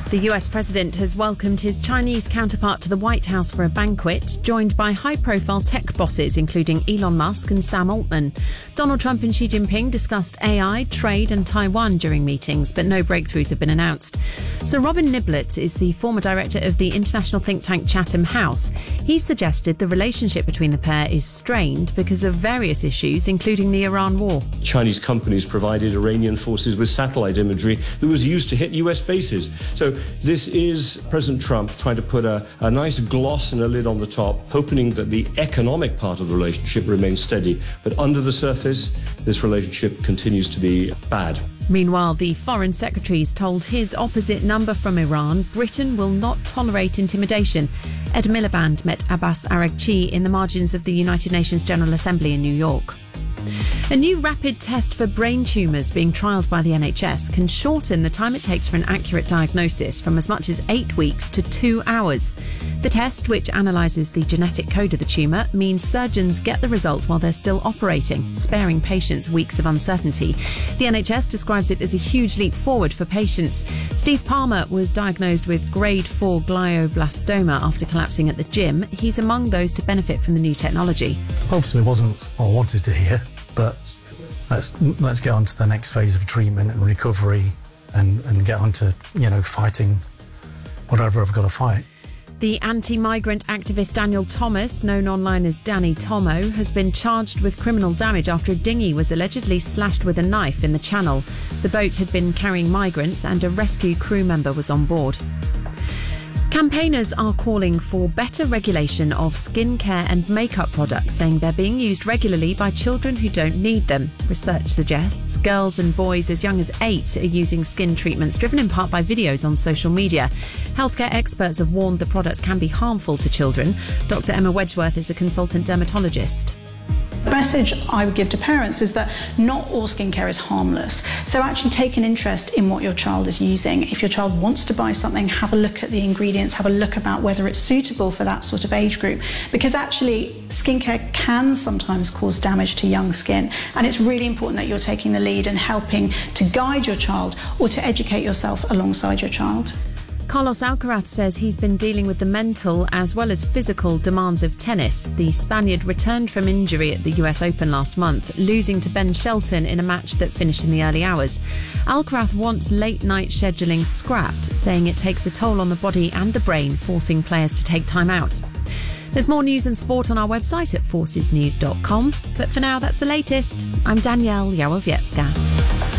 The US president has welcomed his Chinese counterpart to the White House for a banquet, joined by high-profile tech bosses, including Elon Musk and Sam Altman. Donald Trump and Xi Jinping discussed AI, trade and Taiwan during meetings, but no breakthroughs have been announced. Sir Robin Niblett is the former director of the international think tank Chatham House. He suggested the relationship between the pair is strained because of various issues, including the Iran war. Chinese companies provided Iranian forces with satellite imagery that was used to hit US bases. So this is President Trump trying to put a nice gloss and a lid on the top, hoping that the economic part of the relationship remains steady. But under the surface, this relationship continues to be bad. Meanwhile, the Foreign Secretary's told his opposite number from Iran Britain will not tolerate intimidation. Ed Miliband met Abbas Araghchi in the margins of the United Nations General Assembly in New York. A new rapid test for brain tumours being trialled by the NHS can shorten the time it takes for an accurate diagnosis from as much as 8 weeks to 2 hours. The test, which analyses the genetic code of the tumour, means surgeons get the result while they're still operating, sparing patients weeks of uncertainty. The NHS describes it as a huge leap forward for patients. Steve Palmer was diagnosed with grade 4 glioblastoma after collapsing at the gym. He's among those to benefit from the new technology. Obviously, it wasn't what I wanted to hear, but let's get on to the next phase of treatment and recovery and get on to, fighting whatever I've got to fight. The anti-migrant activist Daniel Thomas, known online as Danny Tomo, has been charged with criminal damage after a dinghy was allegedly slashed with a knife in the Channel. The boat had been carrying migrants and a rescue crew member was on board. Campaigners are calling for better regulation of skincare and makeup products, saying they're being used regularly by children who don't need them. Research suggests girls and boys as young as 8 are using skin treatments, driven in part by videos on social media. Healthcare experts have warned the products can be harmful to children. Dr. Emma Wedgeworth is a consultant dermatologist. The message I would give to parents is that not all skincare is harmless. So actually take an interest in what your child is using. If your child wants to buy something, have a look at the ingredients, have a look about whether it's suitable for that sort of age group. Because actually skincare can sometimes cause damage to young skin. And it's really important that you're taking the lead and helping to guide your child or to educate yourself alongside your child. Carlos Alcaraz says he's been dealing with the mental as well as physical demands of tennis. The Spaniard returned from injury at the US Open last month, losing to Ben Shelton in a match that finished in the early hours. Alcaraz wants late-night scheduling scrapped, saying it takes a toll on the body and the brain, forcing players to take time out. There's more news and sport on our website at forcesnews.com. But for now, that's the latest. I'm Danielle Yawowiecka.